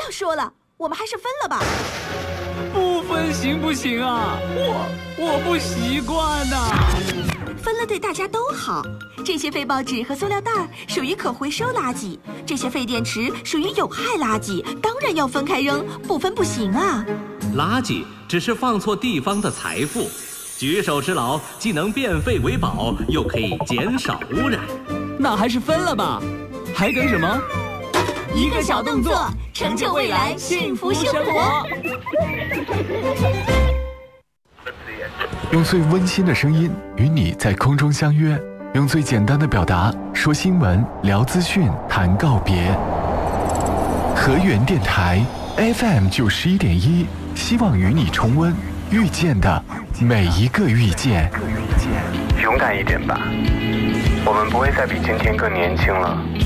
要说了，我们还是分了吧。 不分行不行啊？我不习惯呐。 分了对大家都好。这些废报纸和塑料袋属于可回收垃圾，这些废电池属于有害垃圾，当然要分开扔，不分不行啊。 垃圾只是放错地方的财富，举手之劳既能变废为宝，又可以减少污染。 那还是分了吧，还等什么？ 一个小动作，成就未来幸福生活。 用最温馨的声音与你在空中相约，用最简单的表达说新闻、聊资讯、谈告别。河源电台 FM 91.1，希望与你重温遇见的每一个遇见。 勇敢一点吧，我们不会再比今天更年轻了。